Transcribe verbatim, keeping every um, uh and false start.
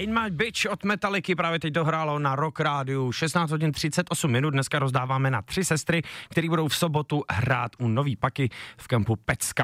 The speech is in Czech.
Ain't My Bitch od Metallicy právě teď dohrálo na Rock Rádiu šestnáct hodin třicet osm minut. Dneska rozdáváme na tři sestry, které budou v sobotu hrát u Nový Paky v kempu Pecka.